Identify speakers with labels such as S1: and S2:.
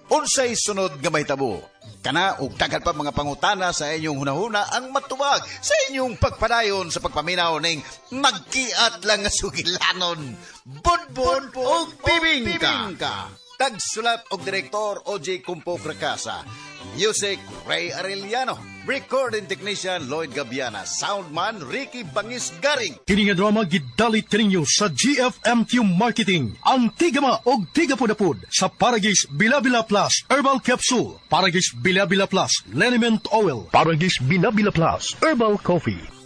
S1: Unsay sunod nga mahitabo? Kana ug daghan pa mga pangutana sa inyong hunahuna ang matuwag sa inyong pagpadayon sa pagpaminaw ning magkiat lang nga sugilanon. Budbud ug bibingka. Tagsulat og direktor O.J. Kumpo Fracasa. Music Ray Arellano. Recording technician Lloyd Gabiana. Soundman Ricky Bangis Garing.
S2: Kini nga drama gidalit kaninyo sa GFMQ Marketing. Ang tigama og tigapudapud sa Paragis Bilabila Plus Herbal Capsule, Paragis Bilabila Plus Liniment Oil, Paragis Bilabila Plus Herbal Coffee.